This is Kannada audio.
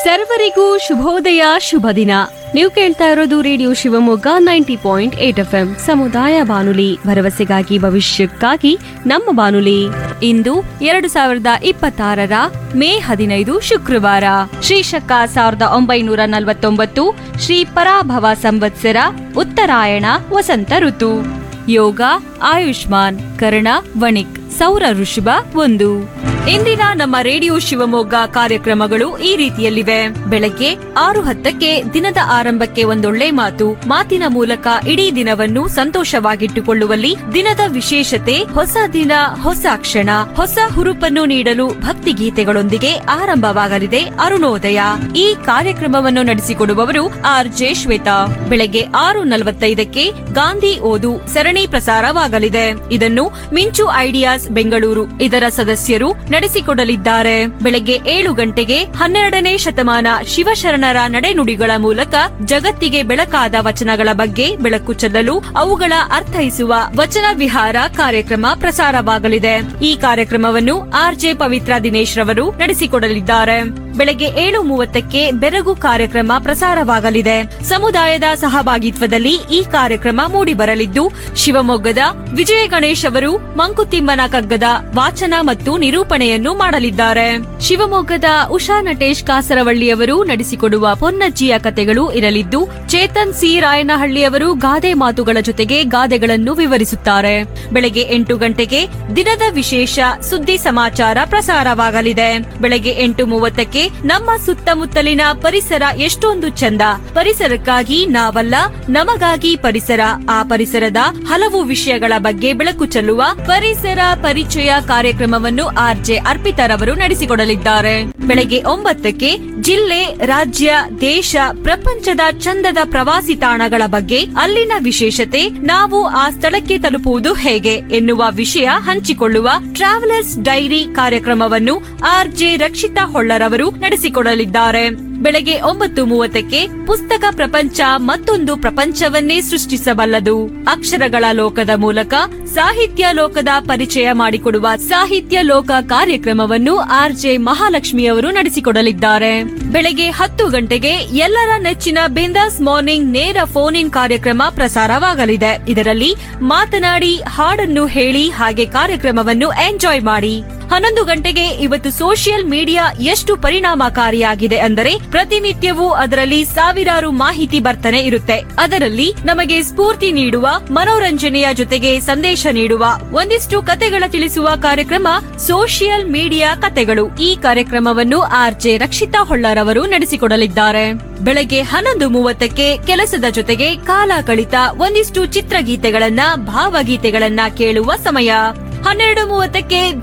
ಸರ್ವರಿಗೂ ಶುಭೋದಯ ಶುಭ ದಿನ. ನೀವು ಕೇಳ್ತಾ ಇರೋದು ರೇಡಿಯೋ ಶಿವಮೊಗ್ಗ 90.8 FM ಸಮುದಾಯ ಬಾನುಲಿ, ಭರವಸೆಗಾಗಿ ಭವಿಷ್ಯಕ್ಕಾಗಿ ನಮ್ಮ ಬಾನುಲಿ. ಇಂದು 2026 ಮೇ 15 ಶುಕ್ರವಾರ, ಶ್ರೀಶಕ 1949, ಶ್ರೀ ಪರಾಭವ ಸಂವತ್ಸರ, ಉತ್ತರಾಯಣ, ವಸಂತ ಋತು. ಯೋಗ ಆಯುಷ್ಮಾನ್, ಕರ್ಣ ವಣಿಕ್, ಸೌರ ಋಷಭ 1. ಇಂದಿನ ನಮ್ಮ ರೇಡಿಯೋ ಶಿವಮೊಗ್ಗ ಕಾರ್ಯಕ್ರಮಗಳು ಈ ರೀತಿಯಲ್ಲಿವೆ. ಬೆಳಗ್ಗೆ 6:10ಕ್ಕೆ ದಿನದ ಆರಂಭಕ್ಕೆ ಒಂದೊಳ್ಳೆ ಮಾತು, ಮಾತಿನ ಮೂಲಕ ಇಡೀ ದಿನವನ್ನು ಸಂತೋಷವಾಗಿಟ್ಟುಕೊಳ್ಳುವಲ್ಲಿ ದಿನದ ವಿಶೇಷತೆ, ಹೊಸ ದಿನ ಹೊಸ ಕ್ಷಣ, ಹೊಸ ಹುರುಪನ್ನು ನೀಡಲು ಭಕ್ತಿ ಗೀತೆಗಳೊಂದಿಗೆ ಆರಂಭವಾಗಲಿದೆ ಅರುಣೋದಯ. ಈ ಕಾರ್ಯಕ್ರಮವನ್ನು ನಡೆಸಿಕೊಡುವವರು RJ ಶ್ವೇತಾ. ಬೆಳಗ್ಗೆ 6:45ಕ್ಕೆ ಗಾಂಧಿ ಓದು ಸರಣಿ ಪ್ರಸಾರವಾಗಲಿದೆ. ಇದನ್ನು ಮಿಂಚು ಐಡಿಯಾಸ್ ಬೆಂಗಳೂರು ಇದರ ಸದಸ್ಯರು ನಡೆಸಿಕೊಡಲಿದ್ದಾರೆ. ಬೆಳಗ್ಗೆ 7 ಗಂಟೆಗೆ 12ನೇ ಶತಮಾನ ಶಿವಶರಣರ ನಡೆನುಡಿಗಳ ಮೂಲಕ ಜಗತ್ತಿಗೆ ಬೆಳಕಾದ ವಚನಗಳ ಬಗ್ಗೆ ಬೆಳಕು ಚೆಲ್ಲಲು ಅವುಗಳ ಅರ್ಥೈಸುವ ವಚನ ವಿಹಾರ ಕಾರ್ಯಕ್ರಮ ಪ್ರಸಾರವಾಗಲಿದೆ. ಈ ಕಾರ್ಯಕ್ರಮವನ್ನು RJ ಪವಿತ್ರ ದಿನೇಶ್ ರವರು ನಡೆಸಿಕೊಡಲಿದ್ದಾರೆ. ಬೆಳಗ್ಗೆ 7:30ಕ್ಕೆ ಬೆರಗು ಕಾರ್ಯಕ್ರಮ ಪ್ರಸಾರವಾಗಲಿದೆ. ಸಮುದಾಯದ ಸಹಭಾಗಿತ್ವದಲ್ಲಿ ಈ ಕಾರ್ಯಕ್ರಮ ಮೂಡಿಬರಲಿದ್ದು, ಶಿವಮೊಗ್ಗದ ವಿಜಯ ಗಣೇಶ್ ಅವರು ಮಂಕುತಿಮ್ಮನ ಕಗ್ಗದ ವಾಚನ ಮತ್ತು ನಿರೂಪಣೆಯನ್ನು ಮಾಡಲಿದ್ದಾರೆ. ಶಿವಮೊಗ್ಗದ ಉಷಾ ನಟೇಶ್ ಕಾಸರವಳ್ಳಿಯವರು ನಡೆಸಿಕೊಡುವ ಪೊನ್ನಜ್ಜಿಯ ಕತೆಗಳು ಇರಲಿದ್ದು, ಚೇತನ್ ಸಿ ರಾಯನಹಳ್ಳಿಯವರು ಗಾದೆ ಮಾತುಗಳ ಜೊತೆಗೆ ಗಾದೆಗಳನ್ನು ವಿವರಿಸುತ್ತಾರೆ. ಬೆಳಗ್ಗೆ 8 ಗಂಟೆಗೆ ದಿನದ ವಿಶೇಷ ಸುದ್ದಿ ಸಮಾಚಾರ ಪ್ರಸಾರವಾಗಲಿದೆ. ಬೆಳಗ್ಗೆ 8:30ಕ್ಕೆ ನಮ್ಮ ಸುತ್ತಮುತ್ತಲಿನ ಪರಿಸರ ಎಷ್ಟೊಂದು ಚಂದ, ಪರಿಸರಕ್ಕಾಗಿ ನಾವಲ್ಲ ನಮಗಾಗಿ ಪರಿಸರ, ಆ ಪರಿಸರದ ಹಲವು ವಿಷಯಗಳ ಬಗ್ಗೆ ಬೆಳಕು ಚೆಲ್ಲುವ ಪರಿಸರ ಪರಿಚಯ ಕಾರ್ಯಕ್ರಮವನ್ನು RJ ಅರ್ಪಿತರವರು ನಡೆಸಿಕೊಡಲಿದ್ದಾರೆ. ಬೆಳಗ್ಗೆ 9ಕ್ಕೆ ಜಿಲ್ಲೆ, ರಾಜ್ಯ, ದೇಶ, ಪ್ರಪಂಚದ ಚಂದದ ಪ್ರವಾಸಿ ತಾಣಗಳ ಬಗ್ಗೆ, ಅಲ್ಲಿನ ವಿಶೇಷತೆ, ನಾವು ಆ ಸ್ಥಳಕ್ಕೆ ತಲುಪುವುದು ಹೇಗೆ ಎನ್ನುವ ವಿಷಯ ಹಂಚಿಕೊಳ್ಳುವ ಟ್ರಾವೆಲರ್ಸ್ ಡೈರಿ ಕಾರ್ಯಕ್ರಮವನ್ನು RJ ರಕ್ಷಿತಾ ಹೊಳ್ಳರವರು ನಡೆಸಿಕೊಡಲಿದ್ದಾರೆ. ಬೆಳಗ್ಗೆ 9:30ಕ್ಕೆ ಪುಸ್ತಕ ಪ್ರಪಂಚ ಮತ್ತೊಂದು ಪ್ರಪಂಚವನ್ನೇ ಸೃಷ್ಟಿಸಬಲ್ಲದು, ಅಕ್ಷರಗಳ ಲೋಕದ ಮೂಲಕ ಸಾಹಿತ್ಯ ಲೋಕದ ಪರಿಚಯ ಮಾಡಿಕೊಡುವ ಸಾಹಿತ್ಯ ಲೋಕ ಕಾರ್ಯಕ್ರಮವನ್ನು RJ ಮಹಾಲಕ್ಷ್ಮಿಯವರು ನಡೆಸಿಕೊಡಲಿದ್ದಾರೆ. ಬೆಳಗ್ಗೆ 10 ಗಂಟೆಗೆ ಎಲ್ಲರ ನೆಚ್ಚಿನ ಬಿಂದಾಸ್ ಮಾರ್ನಿಂಗ್ ನೇರ ಫೋನ್ ಇನ್ ಕಾರ್ಯಕ್ರಮ ಪ್ರಸಾರವಾಗಲಿದೆ. ಇದರಲ್ಲಿ ಮಾತನಾಡಿ, ಹಾಡನ್ನು ಹೇಳಿ, ಹಾಗೆ ಕಾರ್ಯಕ್ರಮವನ್ನು ಎಂಜಾಯ್ ಮಾಡಿ. 11 ಗಂಟೆಗೆ ಇವತ್ತು ಸೋಷಿಯಲ್ ಮೀಡಿಯಾ ಎಷ್ಟು ಪರಿಣಾಮಕಾರಿಯಾಗಿದೆ ಅಂದರೆ, ಪ್ರತಿನಿತ್ಯವೂ ಅದರಲ್ಲಿ ಸಾವಿರಾರು ಮಾಹಿತಿ ಬರ್ತಾನೆ ಇರುತ್ತೆ. ಅದರಲ್ಲಿ ನಮಗೆ ಸ್ಫೂರ್ತಿ ನೀಡುವ, ಮನೋರಂಜನೆಯ ಜೊತೆಗೆ ಸಂದೇಶ ನೀಡುವ ಒಂದಿಷ್ಟು ಕತೆಗಳ ತಿಳಿಸುವ ಕಾರ್ಯಕ್ರಮ ಸೋಷಿಯಲ್ ಮೀಡಿಯಾ ಕತೆಗಳು. ಈ ಕಾರ್ಯಕ್ರಮವನ್ನು RJ ರಕ್ಷಿತಾ ಹೊಳ್ಳರವರು ನಡೆಸಿಕೊಡಲಿದ್ದಾರೆ. ಬೆಳಗ್ಗೆ 11:30ಕ್ಕೆ ಕೆಲಸದ ಜೊತೆಗೆ ಕಾಲ ಕಳಿತ ಒಂದಿಷ್ಟು ಚಿತ್ರಗೀತೆಗಳನ್ನ, ಭಾವಗೀತೆಗಳನ್ನ ಕೇಳುವ ಸಮಯ. 12:30ಕ್ಕೆ